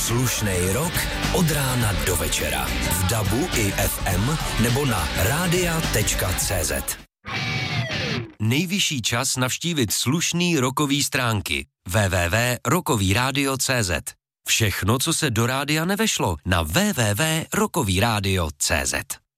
Slušnej rok od rána do večera. V DABu i FM nebo na radia.cz. Nejvyšší čas navštívit slušný rokový stránky www.rokovyradio.cz. Všechno, co se do rádia nevešlo, na www.rokovyradio.cz.